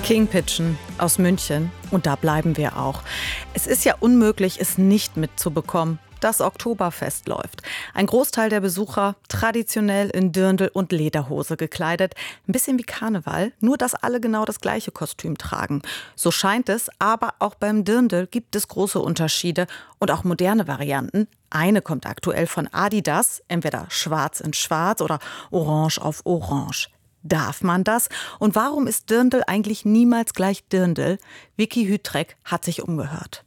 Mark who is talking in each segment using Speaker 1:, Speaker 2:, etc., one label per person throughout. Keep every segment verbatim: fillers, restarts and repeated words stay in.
Speaker 1: King Pitchen aus München. Und da bleiben wir auch. Es ist ja unmöglich, es nicht mitzubekommen. Das Oktoberfest läuft. Ein Großteil der Besucher traditionell in Dirndl und Lederhose gekleidet. Ein bisschen wie Karneval, nur dass alle genau das gleiche Kostüm tragen. So scheint es, aber auch beim Dirndl gibt es große Unterschiede und auch moderne Varianten. Eine kommt aktuell von Adidas, entweder schwarz in schwarz oder orange auf orange. Darf man das? Und warum ist Dirndl eigentlich niemals gleich Dirndl? Vicky Hüttrek hat sich umgehört.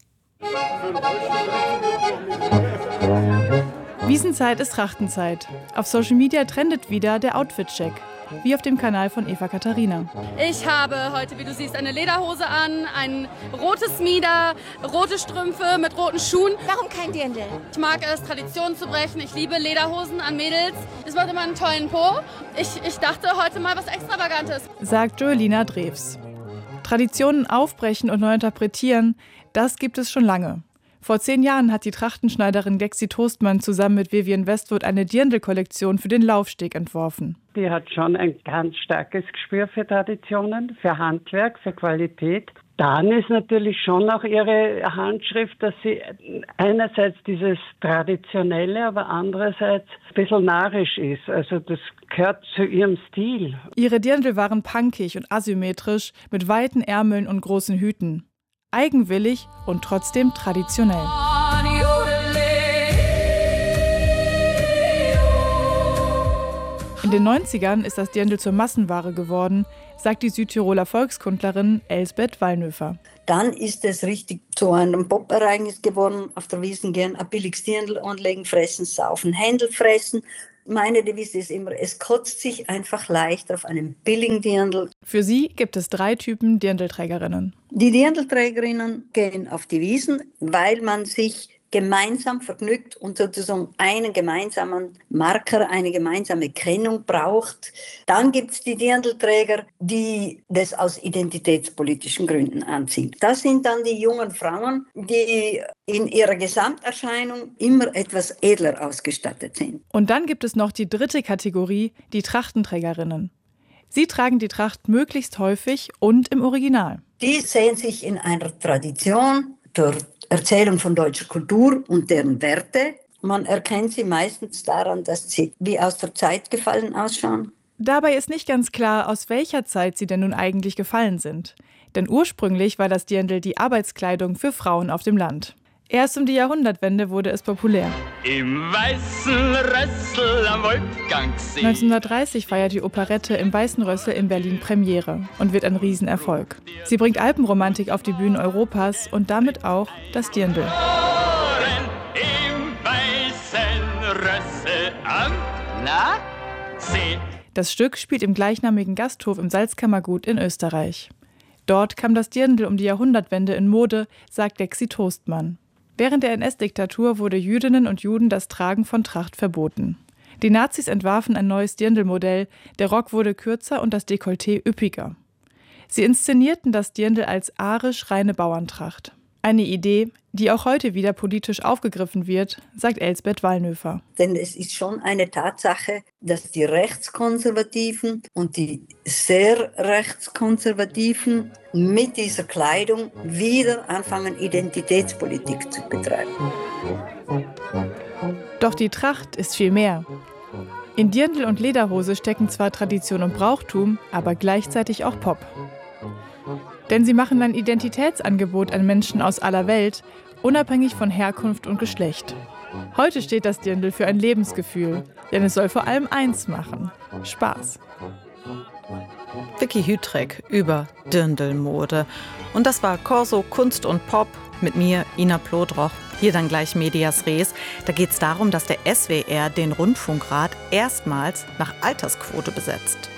Speaker 2: Wiesenzeit ist Trachtenzeit. Auf Social Media trendet wieder der Outfit-Check, wie auf dem Kanal von Eva Katharina.
Speaker 3: Ich habe heute, wie du siehst, eine Lederhose an, ein rotes Mieder, rote Strümpfe mit roten Schuhen.
Speaker 4: Warum kein Dirndl?
Speaker 3: Ich mag es, Traditionen zu brechen. Ich liebe Lederhosen an Mädels. Es macht immer einen tollen Po. Ich, ich dachte heute mal was Extravagantes,
Speaker 2: sagt Joelina Drews. Traditionen aufbrechen und neu interpretieren, das gibt es schon lange. Vor zehn Jahren hat die Trachtenschneiderin Gexi Toastmann zusammen mit Vivian Westwood eine Dirndl-Kollektion für den Laufsteg entworfen.
Speaker 5: Die hat schon ein ganz starkes Gespür für Traditionen, für Handwerk, für Qualität. Dann ist natürlich schon auch ihre Handschrift, dass sie einerseits dieses Traditionelle, aber andererseits ein bisschen narrisch ist. Also das gehört zu ihrem Stil.
Speaker 2: Ihre Dirndl waren punkig und asymmetrisch, mit weiten Ärmeln und großen Hüten. Eigenwillig und trotzdem traditionell. In den neunzigern ist das Dirndl zur Massenware geworden, sagt die Südtiroler Volkskundlerin Elsbeth Wallnöfer.
Speaker 6: Dann ist es richtig zu einem Pop-Ereignis geworden. Auf der Wiesn gern ein billiges Dirndl anlegen, fressen, saufen, Händel fressen. Meine Devise ist immer, es kotzt sich einfach leicht auf einem billigen Dirndl.
Speaker 2: Für sie gibt es drei Typen Dirndlträgerinnen.
Speaker 6: Die Dirndlträgerinnen gehen auf die Wiesn, weil man sich gemeinsam vergnügt und sozusagen einen gemeinsamen Marker, eine gemeinsame Kennung braucht. Dann gibt es die Dirndlträger, die das aus identitätspolitischen Gründen anziehen. Das sind dann die jungen Frauen, die in ihrer Gesamterscheinung immer etwas edler ausgestattet sind.
Speaker 2: Und dann gibt es noch die dritte Kategorie, die Trachtenträgerinnen. Sie tragen die Tracht möglichst häufig und im Original.
Speaker 6: Die sehen sich in einer Tradition der Erzählung von deutscher Kultur und deren Werte. Man erkennt sie meistens daran, dass sie wie aus der Zeit gefallen ausschauen.
Speaker 2: Dabei ist nicht ganz klar, aus welcher Zeit sie denn nun eigentlich gefallen sind. Denn ursprünglich war das Dirndl die Arbeitskleidung für Frauen auf dem Land. Erst um die Jahrhundertwende wurde es populär.
Speaker 7: Im weißen Rössel am Wolfgangsee.
Speaker 2: neunzehnhundertdreißig feiert die Operette im Weißen Rössel in Berlin Premiere und wird ein Riesenerfolg. Sie bringt Alpenromantik auf die Bühnen Europas und damit auch das Dirndl.
Speaker 7: Im weißen Rössel am Na? See.
Speaker 2: Das Stück spielt im gleichnamigen Gasthof im Salzkammergut in Österreich. Dort kam das Dirndl um die Jahrhundertwende in Mode, sagt Gexi Toastmann. Während der N S-Diktatur wurde Jüdinnen und Juden das Tragen von Tracht verboten. Die Nazis entwarfen ein neues Dirndl-Modell, der Rock wurde kürzer und das Dekolleté üppiger. Sie inszenierten das Dirndl als arisch reine Bauerntracht. Eine Idee, die auch heute wieder politisch aufgegriffen wird, sagt Elsbeth Wallnöfer.
Speaker 6: Denn es ist schon eine Tatsache, dass die Rechtskonservativen und die sehr Rechtskonservativen mit dieser Kleidung wieder anfangen, Identitätspolitik zu betreiben.
Speaker 2: Doch die Tracht ist viel mehr. In Dirndl und Lederhose stecken zwar Tradition und Brauchtum, aber gleichzeitig auch Pop. Denn sie machen ein Identitätsangebot an Menschen aus aller Welt, unabhängig von Herkunft und Geschlecht. Heute steht das Dirndl für ein Lebensgefühl, denn es soll vor allem eins machen: Spaß.
Speaker 1: Vicky Hüttrek über Dirndl-Mode. Und das war Corso Kunst und Pop mit mir, Ina Plodroch. Hier dann gleich Medias Res. Da geht es darum, dass der S W R den Rundfunkrat erstmals nach Altersquote besetzt.